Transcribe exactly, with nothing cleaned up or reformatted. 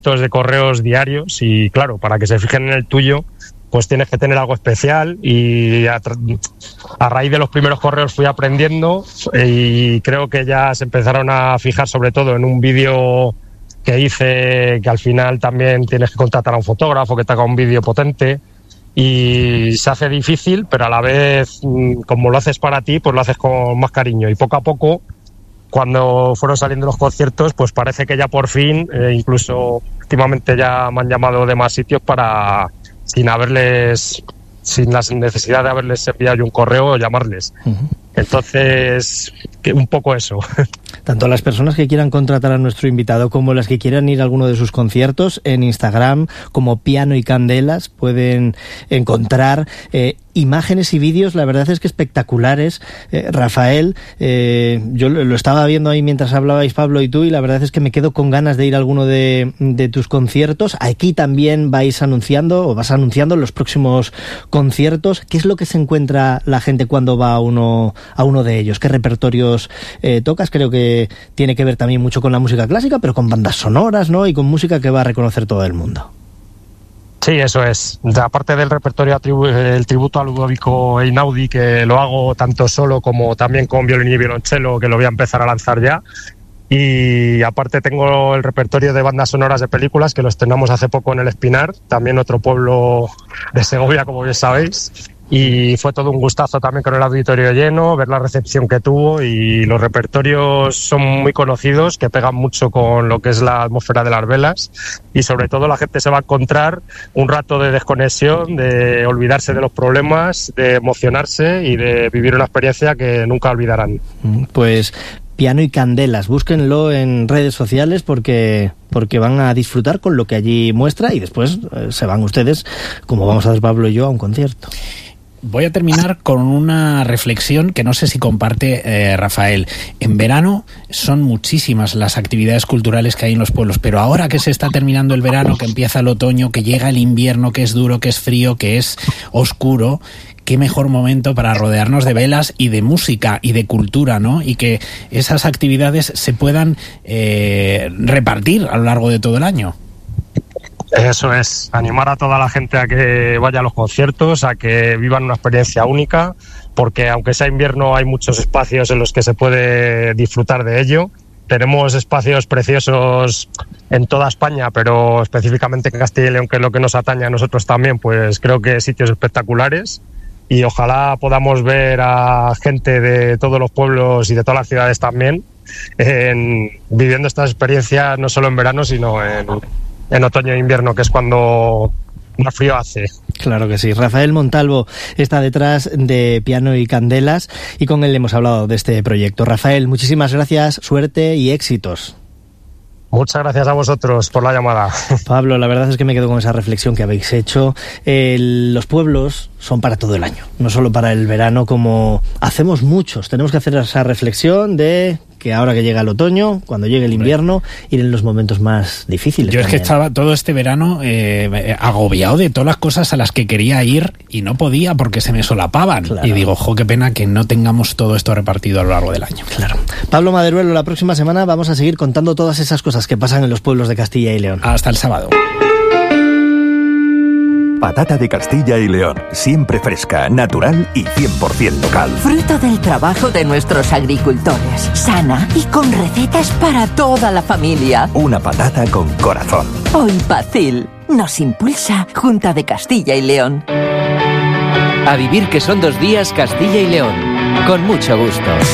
de correos diarios y claro, para que se fijen en el tuyo, pues tienes que tener algo especial y a, a raíz de los primeros correos fui aprendiendo y creo que ya se empezaron a fijar sobre todo en un vídeo que hice, que al final también tienes que contratar a un fotógrafo que te haga un vídeo potente y se hace difícil, pero a la vez, como lo haces para ti, pues lo haces con más cariño y poco a poco, cuando fueron saliendo los conciertos, pues parece que ya por fin, eh, incluso últimamente ya me han llamado de más sitios para, sin haberles, sin la necesidad de haberles enviado yo un correo o llamarles. Uh-huh. Entonces, que un poco eso. Tanto las personas que quieran contratar a nuestro invitado como las que quieran ir a alguno de sus conciertos, en Instagram como Piano y Candelas pueden encontrar eh, imágenes y vídeos, la verdad es que espectaculares. Eh, Rafael, eh, yo lo estaba viendo ahí mientras hablabais Pablo y tú, y la verdad es que me quedo con ganas de ir a alguno de, de tus conciertos. Aquí también vais anunciando o vas anunciando los próximos conciertos. ¿Qué es lo que se encuentra la gente cuando va a uno a uno de ellos? ¿Qué repertorios eh, tocas? Creo que tiene que ver también mucho con la música clásica, pero con bandas sonoras, ¿no? Y con música que va a reconocer todo el mundo. Sí, eso es. Aparte del repertorio tribu- el tributo a Ludovico Einaudi, que lo hago tanto solo como también con violín y violonchelo, que lo voy a empezar a lanzar ya. Y aparte tengo el repertorio de bandas sonoras de películas, que lo estrenamos hace poco en El Espinar, también otro pueblo de Segovia, como bien sabéis. Y fue todo un gustazo también con el auditorio lleno, ver la recepción que tuvo, y los repertorios son muy conocidos, que pegan mucho con lo que es la atmósfera de las velas, y sobre todo la gente se va a encontrar un rato de desconexión, de olvidarse de los problemas, de emocionarse y de vivir una experiencia que nunca olvidarán. Pues Piano y Candelas, búsquenlo en redes sociales porque porque van a disfrutar con lo que allí muestra y después eh, se van ustedes, como vamos a hacer Pablo y yo, a un concierto. Voy a terminar con una reflexión que no sé si comparte eh, Rafael. En verano son muchísimas las actividades culturales que hay en los pueblos, pero ahora que se está terminando el verano, que empieza el otoño, que llega el invierno, que es duro, que es frío, que es oscuro, qué mejor momento para rodearnos de velas y de música y de cultura, ¿no? Y que esas actividades se puedan eh, repartir a lo largo de todo el año. Eso es, animar a toda la gente a que vaya a los conciertos, a que vivan una experiencia única, porque aunque sea invierno hay muchos espacios en los que se puede disfrutar de ello. Tenemos espacios preciosos en toda España, pero específicamente en Castilla y León, que es lo que nos atañe a nosotros también, pues creo que sitios espectaculares, y ojalá podamos ver a gente de todos los pueblos y de todas las ciudades también en, viviendo estas experiencias no solo en verano, sino en en otoño e invierno, que es cuando más frío hace. Claro que sí. Rafael Montalvo está detrás de Piano y Candelas y con él hemos hablado de este proyecto. Rafael, muchísimas gracias, suerte y éxitos. Muchas gracias a vosotros por la llamada. Pablo, la verdad es que me quedo con esa reflexión que habéis hecho. Eh, los pueblos son para todo el año, no solo para el verano, como hacemos muchos. Tenemos que hacer esa reflexión de que ahora que llega el otoño, cuando llegue el invierno, ir en los momentos más difíciles. Yo es también. que estaba todo este verano eh, agobiado de todas las cosas a las que quería ir y no podía porque se me solapaban. Claro. Y digo, jo, qué pena que no tengamos todo esto repartido a lo largo del año. Claro. Pablo Maderuelo, la próxima semana vamos a seguir contando todas esas cosas que pasan en los pueblos de Castilla y León. Hasta el sábado. Patata de Castilla y León, siempre fresca, natural y cien por ciento local. Fruto del trabajo de nuestros agricultores, sana y con recetas para toda la familia. Una patata con corazón. Hoy Pacil nos impulsa Junta de Castilla y León. A vivir que son dos días Castilla y León, con mucho gusto.